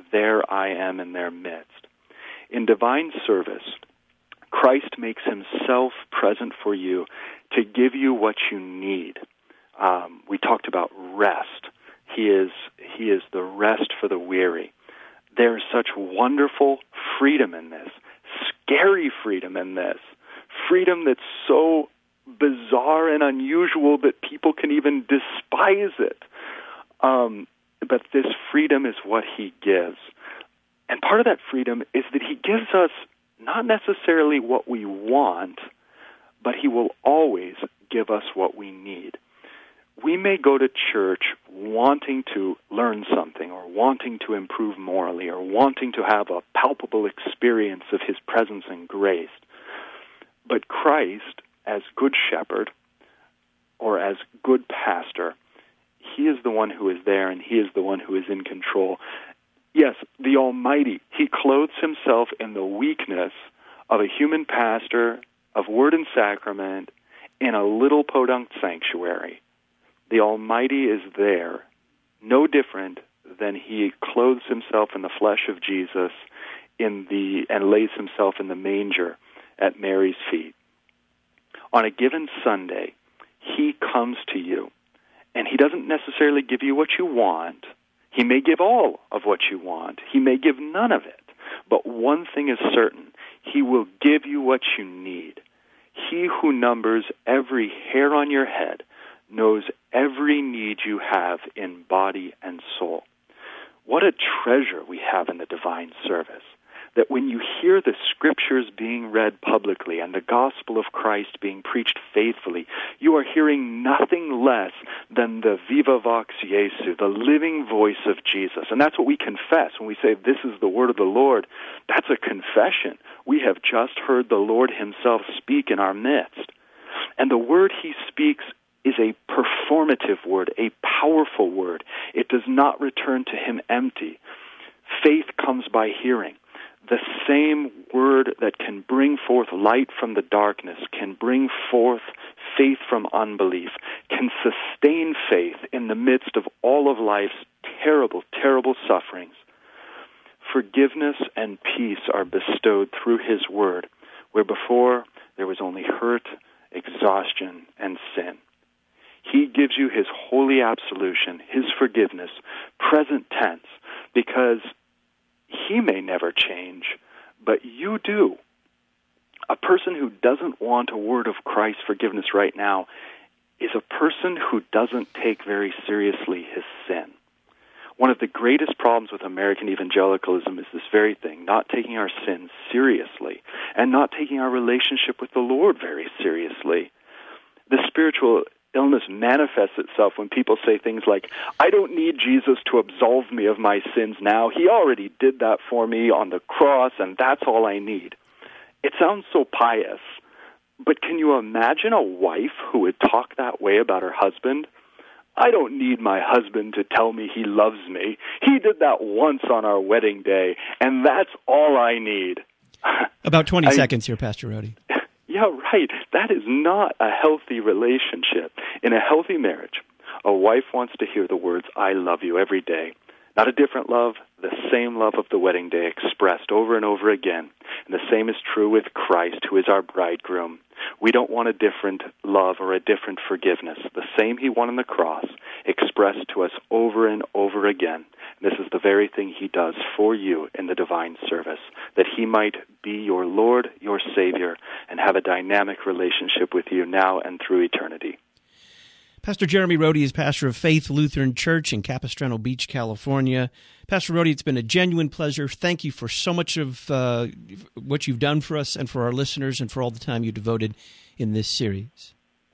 there I am in their midst. In divine service, Christ makes himself present for you to give you what you need. We talked about rest. He is the rest for the weary. There's such wonderful freedom in this, scary freedom in this, freedom that's so bizarre and unusual that people can even despise it. But this freedom is what he gives. And part of that freedom is that he gives us not necessarily what we want, but he will always give us what we need. We may go to church wanting to learn something or wanting to improve morally or wanting to have a palpable experience of his presence and grace. But Christ, as good shepherd or as good pastor, he is the one who is there and he is the one who is in control. Yes, the Almighty, he clothes himself in the weakness of a human pastor, of word and sacrament, in a little podunk sanctuary. The Almighty is there, no different than he clothes himself in the flesh of Jesus and lays himself in the manger at Mary's feet. On a given Sunday, he comes to you, and he doesn't necessarily give you what you want. He may give all of what you want. He may give none of it. But one thing is certain, he will give you what you need. He who numbers every hair on your head knows every need you have in body and soul. What a treasure we have in the divine service, that when you hear the scriptures being read publicly and the gospel of Christ being preached faithfully, you are hearing nothing less than the Viva Vox Jesu, the living voice of Jesus. And that's what we confess when we say, this is the word of the Lord. That's a confession. We have just heard the Lord himself speak in our midst. And the word he speaks is a performative word, a powerful word. It does not return to him empty. Faith comes by hearing. The same word that can bring forth light from the darkness, can bring forth faith from unbelief, can sustain faith in the midst of all of life's terrible, terrible sufferings. Forgiveness and peace are bestowed through his word, where before there was only hurt, exhaustion, and sin. He gives you his holy absolution, his forgiveness, present tense, because he may never change, but you do. A person who doesn't want a word of Christ's forgiveness right now is a person who doesn't take very seriously his sin. One of the greatest problems with American evangelicalism is this very thing, not taking our sins seriously and not taking our relationship with the Lord very seriously. The spiritual illness manifests itself when people say things like, I don't need Jesus to absolve me of my sins now. He already did that for me on the cross, and that's all I need. It sounds so pious, but can you imagine a wife who would talk that way about her husband? I don't need my husband to tell me he loves me. He did that once on our wedding day, and that's all I need. About 20 seconds here, Pastor Rohde. Yeah, right. That is not a healthy relationship. In a healthy marriage, a wife wants to hear the words, I love you, every day. Not a different love, the same love of the wedding day expressed over and over again. And the same is true with Christ, who is our bridegroom. We don't want a different love or a different forgiveness. The same he won on the cross, expressed to us over and over again. And this is the very thing he does for you in the divine service, that he might be your Lord, your Savior, and have a dynamic relationship with you now and through eternity. Pastor Jeremy Rohde is pastor of Faith Lutheran Church in Capistrano Beach, California. Pastor Rohde, it's been a genuine pleasure. Thank you for so much of what you've done for us and for our listeners and for all the time you devoted in this series.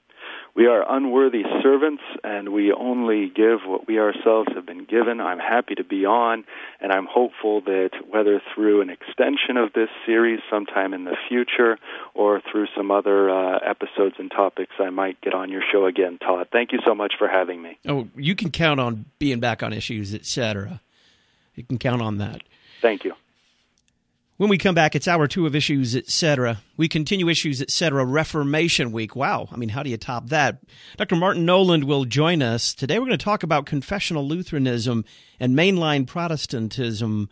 We are unworthy servants, and we only give what we ourselves have been given. I'm happy to be on, and I'm hopeful that whether through an extension of this series sometime in the future or through some other episodes and topics, I might get on your show again, Todd. Thank you so much for having me. Oh, you can count on being back on Issues, etc. You can count on that. Thank you. When we come back, it's Hour 2 of Issues, Etc. We continue Issues, Etc. Reformation Week. Wow. I mean, how do you top that? Dr. Martin Noland will join us. Today we're going to talk about confessional Lutheranism and mainline Protestantism